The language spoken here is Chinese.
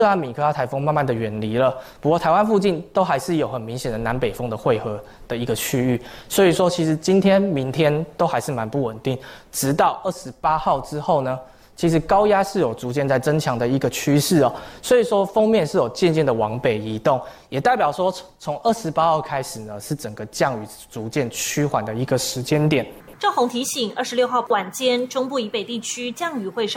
虽然米克拉台风慢慢的远离了，不过台湾附近都还是有很明显的南北风的汇合的一个区域，所以说其实今天、明天都还是蛮不稳定，直到28号之后呢，其实高压是有逐渐在增强的一个趋势哦，所以说锋面是有渐渐的往北移动，也代表说从28号开始呢，是整个降雨逐渐趋缓的一个时间点。 郑鸿提醒，26号晚间中部以北地区降雨会稍